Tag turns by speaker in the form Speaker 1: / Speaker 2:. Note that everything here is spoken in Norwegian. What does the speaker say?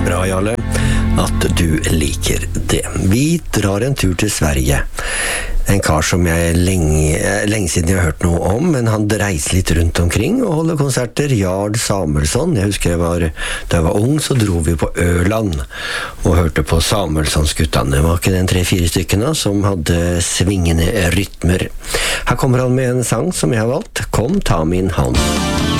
Speaker 1: bra, Jarle, at du liker det. Vi drar en tur til Sverige. En kar som jeg lenge siden jeg har hørt noe om, men han reiser litt rundt omkring og holder konserter. Jard Samuelsson. Jeg husker da jeg var ung, så dro vi på Øland og hørte på Samuelsson-skuttene. Det var ikke den 3-4 stykkene som hadde svingende rytmer. Her kommer han med en sang som jeg har valgt. Kom, ta min hånd.